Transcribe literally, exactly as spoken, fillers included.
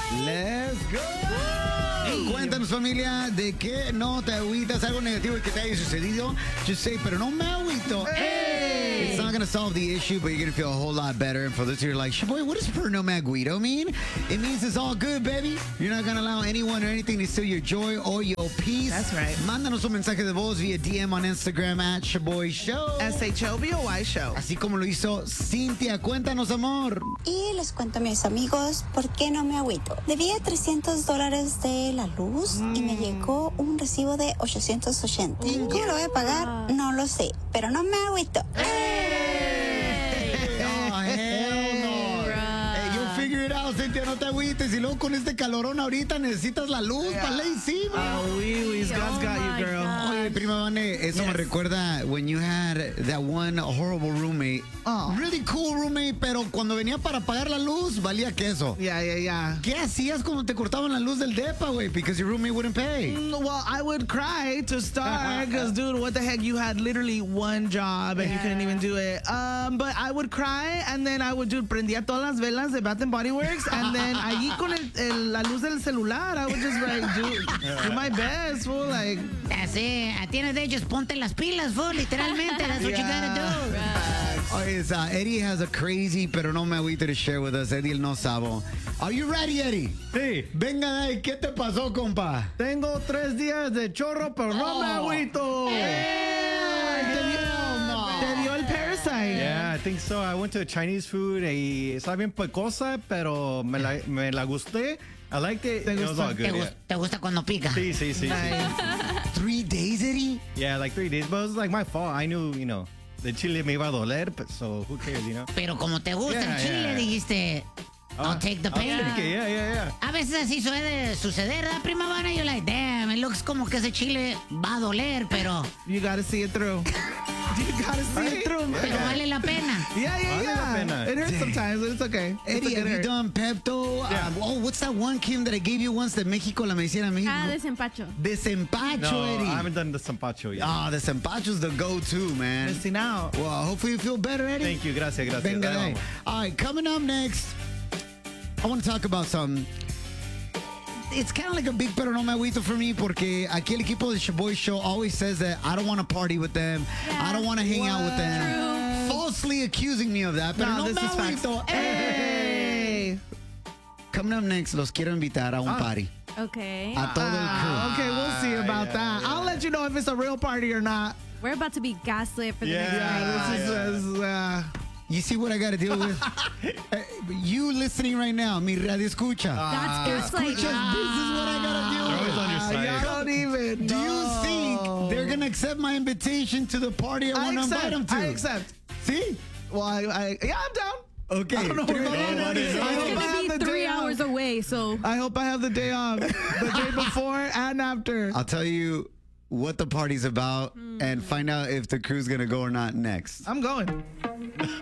Let's go. Hey, cuéntanos, familia, de qué no te agüitas, algo negativo que te haya sucedido. Just say, pero no me agüito. Hey. It's not going to solve the issue, but you're going to feel a whole lot better. And for those who are like, Shaboy, what does pero no me agüito mean? It means it's all good, baby. You're not going to allow anyone or anything to steal your joy or your peace. That's right. Mándanos un mensaje de voz via D M on Instagram at Shaboy Show. S H O B O Y Show. Así como lo hizo Cintia. Cuéntanos, amor. Y les cuento a mis amigos por qué no me agüito. Debía trescientos dólares de la luz y me llegó un recibo de ochocientos ochenta. ¿Cómo lo voy a pagar? No lo sé, pero no me agüito. Oh, hell no. Hey, you'll figure it out, Cintia, no te agüites. Y luego con este calorón ahorita necesitas la luz Yeah. para encima. Oh, wee wee's God's got you, girl. Oye, prima Vane, eso me Yes. recuerda when you had that one horrible roommate. Oh. Really cool roommate, pero cuando venía para pagar la luz, valía queso. Yeah, yeah, yeah. ¿Qué hacías cuando te cortaban la luz del depa, güey? Because your roommate wouldn't pay. Mm, Well, I would cry to start because, dude, what the heck? You had literally one job and you couldn't even do it. Um, but I would cry and then I would, dude, prendía todas las velas de Bath and Body Works and then allí con el, el, la luz del celular, I would just like do, do my best, fool. Like, Así, at the end of the day, just ponte las pilas, fool, literalmente. That's what you gotta do. Okay, so Eddie has a crazy, pero no me agüito to share with us. Eddie el no sabo. Are you ready, Eddie? Sí, Venga de ahí, ¿qué te pasó, compa? tengo tres días de chorro, pero no me agüito. te dio el parasite. Yeah, I think so. I went to Chinese food y estaba bien picosa, pero me la, me la gusté. I liked it. It was all ¿Te, good. gus- Yeah. te gusta cuando pica? Sí, sí, sí, sí. Three days, Eddie? Yeah, like three days, but it was like my fault. I knew, you know, the chile me iba a doler, but so who cares, you know? Pero como te gusta Yeah, el chile, yeah. dijiste, I'll take the I'll pain. take it, yeah, yeah, yeah. A veces así suele suceder, ¿verdad, prima Vana? You're like, damn, it looks como que ese chile va a doler, pero, You gotta see it through. You gotta see it through, man. pero vale la pena. Yeah, yeah, Vale la yeah. pena. It hurts sometimes, but it's okay. It's Eddie, a have good you hurt. done Pepto? Yeah. Um, oh, what's that one, Kim, that I gave you once de México, la medicina de México? Ah, desempacho. Desempacho, No, Eddie. I haven't done the sampacho yet. Ah, the desempacho's the go-to, man. Missing out. Well, hopefully you feel better, Eddie. Thank you, gracias, gracias. Venga de Ahí ahí. vamos. All right, coming up next, I want to talk about something. It's kind of like a big pero no me agüito for me porque aquí el equipo de Shaboy Show always says that I don't want to party with them. I don't want to hang out with them. Falsely accusing me of that. Pero No, no, this me is facts. agüito. Hey. Coming up next, los quiero invitar a un party. Okay. A todo el crew. Ah, okay, we'll see about yeah, that. yeah, I'll let you know if it's a real party or not. We're about to be gaslit for the Yeah. next Yeah, day. this is, this is, uh, You see what I got to deal with? Uh, you listening right now, mi radio escucha. That's Escuchas, gaslighting. this is what I got to deal They're with. always on your uh, side. y'all don't even Do you know. think they're going to accept my invitation to the party I I want to invite them accept. to? I accept. See? Well, I, I, yeah, I'm down. Okay. I don't know Prima what it Vana, is. I I It's hope I gonna have the be three day off. hours away, so I hope I have the day off. The day before and after. I'll tell you what the party's about and find out if the crew's going to go or not next. I'm going.